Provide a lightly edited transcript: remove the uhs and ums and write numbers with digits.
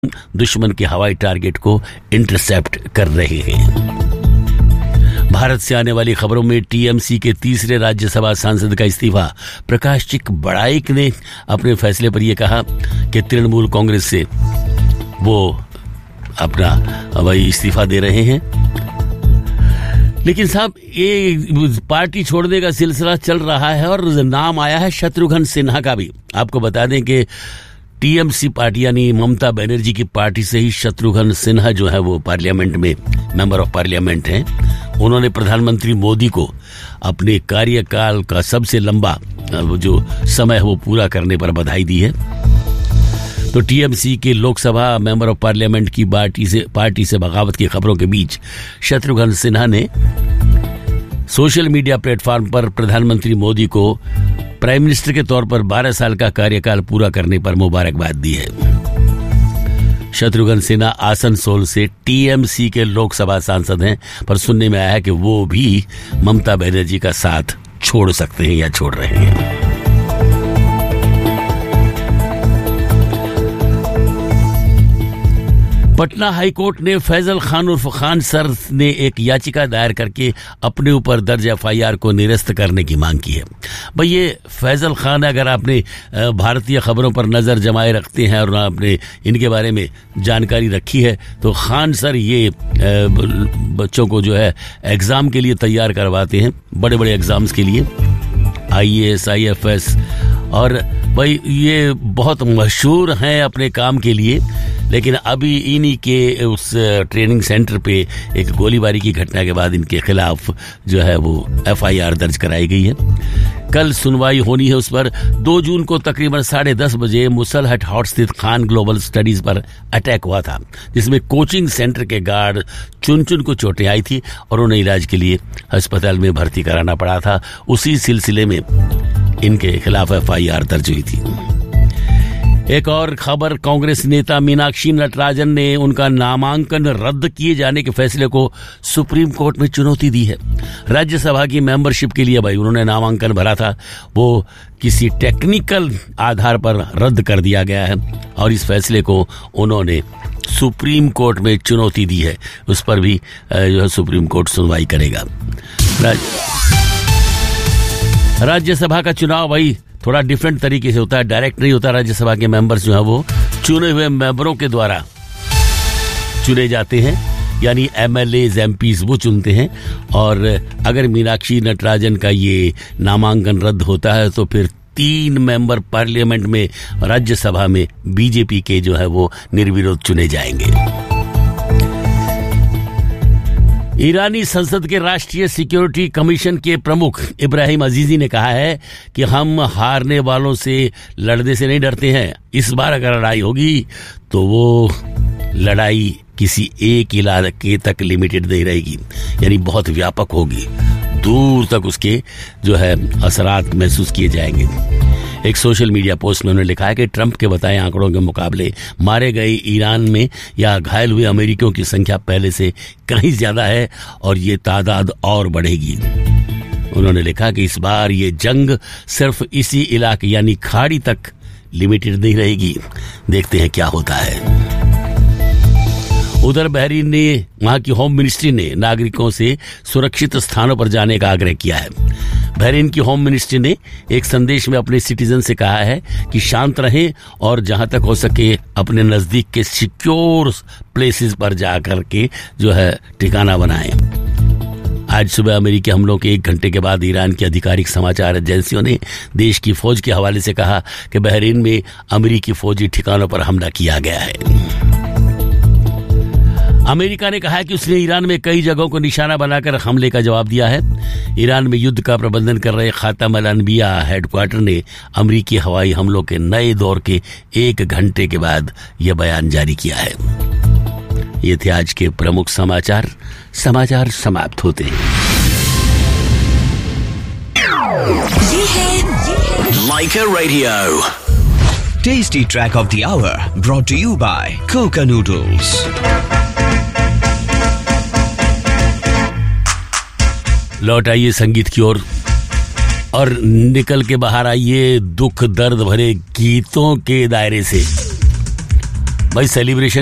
दुश्मन के हवाई टारगेट को इंटरसेप्ट कर रहे हैं। भारत से आने वाली खबरों में टीएमसी के तीसरे राज्यसभा सांसद का इस्तीफा। प्रकाश चिक बड़ाइक ने अपने फैसले पर यह कहा कि तृणमूल कांग्रेस से वो अपना वही इस्तीफा दे रहे हैं। लेकिन साहब ये पार्टी छोड़ने का सिलसिला चल रहा है और नाम आया है शत्रुघ्न सिन्हा का भी। आपको बता दें कि टीएमसी पार्टी यानी ममता बनर्जी की पार्टी से ही शत्रुघ्न सिन्हा जो है वो पार्लियामेंट में मेंबर ऑफ पार्लियामेंट हैं। उन्होंने प्रधानमंत्री मोदी को अपने कार्यकाल का सबसे लंबा जो समय है वो पूरा करने पर बधाई दी है। तो टीएमसी के लोकसभा मेंबर ऑफ पार्लियामेंट की पार्टी से बगावत की खबरों के बीच शत्रुघ्न सिन्हा ने सोशल मीडिया प्लेटफॉर्म पर प्रधानमंत्री मोदी को प्राइम मिनिस्टर के तौर पर 12 साल का कार्यकाल पूरा करने पर मुबारकबाद दी है। शत्रुघ्न सिन्हा आसनसोल से टीएमसी के लोकसभा सांसद हैं, पर सुनने में आया है कि वो भी ममता बनर्जी का साथ छोड़ सकते हैं या छोड़ रहे हैं। पटना हाईकोर्ट ने फैजल खान उर्फ खान सर ने एक याचिका दायर करके अपने ऊपर दर्ज एफआईआर को निरस्त करने की मांग की है। भाई ये फैजल खान, अगर आपने भारतीय खबरों पर नजर जमाए रखते हैं और आपने इनके बारे में जानकारी रखी है तो खान सर ये बच्चों को जो है एग्जाम के लिए तैयार करवाते हैं, बड़े बड़े एग्जाम्स के लिए, आईएएस आईएफएस। और भाई ये बहुत मशहूर हैं अपने काम के लिए। लेकिन अभी इन्हीं के उस ट्रेनिंग सेंटर पे एक गोलीबारी की घटना के बाद इनके खिलाफ जो है वो एफआईआर दर्ज कराई गई है। कल सुनवाई होनी है उस पर। 2 जून को तकरीबन 10:30 बजे मुसलहट हाउस स्थित खान ग्लोबल स्टडीज पर अटैक हुआ था, जिसमें कोचिंग सेंटर के गार्ड चुन को चोटें आई थी और उन्हें इलाज के लिए अस्पताल में भर्ती कराना पड़ा था। उसी सिलसिले में इनके खिलाफ एफआईआर दर्ज हुई थी। एक और खबर, कांग्रेस नेता मीनाक्षी नटराजन ने उनका नामांकन रद्द किए जाने के फैसले को सुप्रीम कोर्ट में चुनौती दी है। राज्यसभा की मेंबरशिप के लिए भाई उन्होंने नामांकन भरा था, वो किसी टेक्निकल आधार पर रद्द कर दिया गया है और इस फैसले को उन्होंने सुप्रीम कोर्ट में चुनौती दी है। उस पर भी जो है सुप्रीम कोर्ट सुनवाई करेगा। राज्यसभा का चुनाव भाई थोड़ा डिफरेंट तरीके से होता है, डायरेक्ट नहीं होता। राज्यसभा के मेंबर्स जो है वो चुने हुए मेंबरों के द्वारा चुने जाते हैं, यानी एमएलएज एमपीज वो चुनते हैं। और अगर मीनाक्षी नटराजन का ये नामांकन रद्द होता है तो फिर 3 मेंबर पार्लियामेंट में राज्यसभा में बीजेपी के जो है वो निर्विरोध चुने जाएंगे। ईरानी संसद के राष्ट्रीय सिक्योरिटी कमीशन के प्रमुख इब्राहिम अजीजी ने कहा है कि हम हारने वालों से लड़ने से नहीं डरते हैं। इस बार अगर लड़ाई होगी तो वो लड़ाई किसी एक इलाके तक लिमिटेड नहीं रहेगी, यानी बहुत व्यापक होगी, दूर तक उसके जो है असरात महसूस किए जाएंगे। एक सोशल मीडिया पोस्ट में उन्होंने लिखा है कि ट्रंप के बताए आंकड़ों के मुकाबले मारे गए ईरान में या घायल हुए अमेरिकियों की संख्या पहले से कहीं ज्यादा है और ये तादाद और बढ़ेगी। उन्होंने लिखा कि इस बार ये जंग सिर्फ इसी इलाके यानी खाड़ी तक लिमिटेड नहीं रहेगी। देखते हैं क्या होता है। उधर बहरीन ने, वहां की होम मिनिस्ट्री ने नागरिकों से सुरक्षित स्थानों पर जाने का आग्रह किया है। बहरीन की होम मिनिस्ट्री ने एक संदेश में अपने सिटीजन से कहा है कि शांत रहें और जहां तक हो सके अपने नजदीक के सिक्योर प्लेसेस पर जाकर के जो है ठिकाना बनाएं। आज सुबह अमेरिकी हमलों के 1 घंटे के बाद ईरान की आधिकारिक समाचार एजेंसियों ने देश की फौज के हवाले से कहा कि बहरीन में अमेरिकी फौजी ठिकानों पर हमला किया गया है। अमेरिका ने कहा है कि उसने ईरान में कई जगहों को निशाना बनाकर हमले का जवाब दिया है। ईरान में युद्ध का प्रबंधन कर रहे खातम अल अनबिया हेडक्वार्टर ने अमेरिकी हवाई हमलों के नए दौर के 1 घंटे के बाद यह बयान जारी किया है। ये थे आज के प्रमुख समाचार समाप्त होते हैं। ये है लाइका radio tasty track of the our brought to you bye Coca noodles. लौट आइए संगीत की ओर और निकल के बाहर आइए दुख दर्द भरे गीतों के दायरे से। भाई सेलिब्रेशन